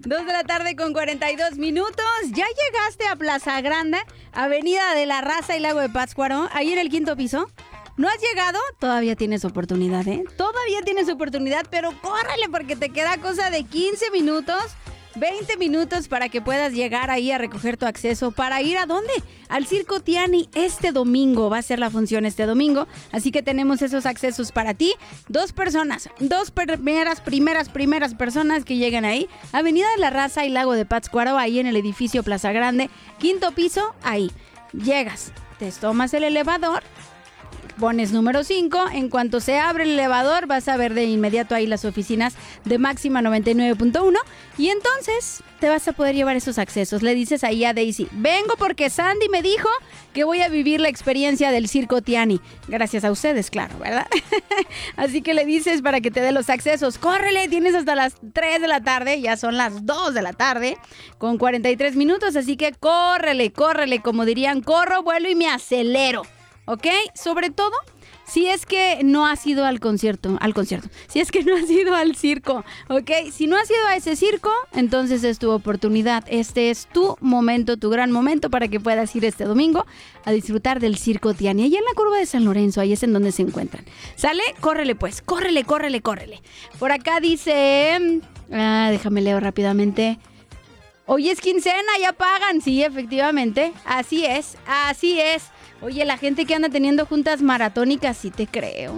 2 de la tarde con 42 minutos. ¿Ya llegaste a Plaza Grande, Avenida de la Raza y Lago de Pátzcuaro, ahí en el 5º piso? ¿No has llegado? Todavía tienes oportunidad, ¿eh? Todavía tienes oportunidad, pero córrele porque te queda cosa de 15 minutos, 20 minutos para que puedas llegar ahí a recoger tu acceso. ¿Para ir a dónde? Al Circo Tiani este domingo. Va a ser la función este domingo. Así que tenemos esos accesos para ti. 2 personas, 2 primeras personas que llegan ahí. Avenida de la Raza y Lago de Pátzcuaro, ahí en el edificio Plaza Grande. 5º piso, ahí. Llegas, te tomas el elevador. Pones número 5, en cuanto se abre el elevador vas a ver de inmediato ahí las oficinas de Máxima 99.1 y entonces te vas a poder llevar esos accesos. Le dices ahí a Daisy, vengo porque Sandy me dijo que voy a vivir la experiencia del Circo Tiani. Gracias a ustedes, claro, ¿verdad? Así que le dices para que te dé los accesos. Córrele, tienes hasta las 3 de la tarde, ya son las 2 de la tarde con 43 minutos, así que córrele, como dirían, corro, vuelo y me acelero. ¿Ok? Sobre todo, si es que no has ido al concierto, si es que no has ido al circo, ¿ok? Si no has ido a ese circo, entonces es tu oportunidad. Este es tu momento, tu gran momento para que puedas ir este domingo a disfrutar del Circo Tiani. Allá en la curva de San Lorenzo, ahí es en donde se encuentran. ¿Sale? Córrele pues, córrele. Por acá dice, déjame leer rápidamente. Hoy es quincena, ya pagan. Sí, efectivamente, así es. Oye, la gente que anda teniendo juntas maratónicas, sí te creo.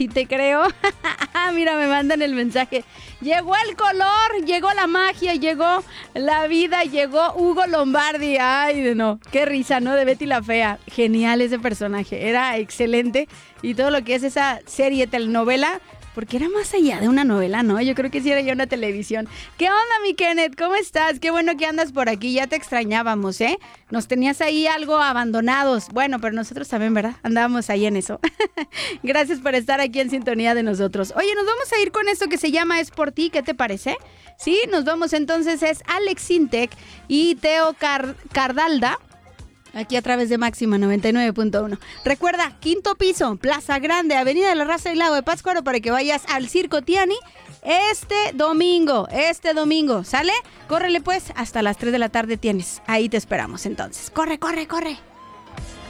Mira, me mandan el mensaje. Llegó el color, llegó la magia, llegó la vida, llegó Hugo Lombardi. Ay, no, qué risa, ¿no? De Betty la Fea. Genial ese personaje, era excelente. Y todo lo que es esa serie, telenovela, porque era más allá de una novela, ¿no? Yo creo que sí era ya una televisión. ¿Qué onda, mi Kenneth? ¿Cómo estás? Qué bueno que andas por aquí. Ya te extrañábamos, ¿eh? Nos tenías ahí algo abandonados. Bueno, pero nosotros también, ¿verdad? Andábamos ahí en eso. Gracias por estar aquí en sintonía de nosotros. Oye, nos vamos a ir con esto que se llama Es por ti. ¿Qué te parece? Sí, nos vamos entonces. Es Alex Sintek y Teo Cardalda. Aquí a través de Máxima 99.1. Recuerda, 5º piso, Plaza Grande, Avenida de la Raza y Lago de Pátzcuaro para que vayas al Circo Tiani este domingo, ¿sale? Córrele pues, hasta las 3 de la tarde tienes. Ahí te esperamos entonces. Corre.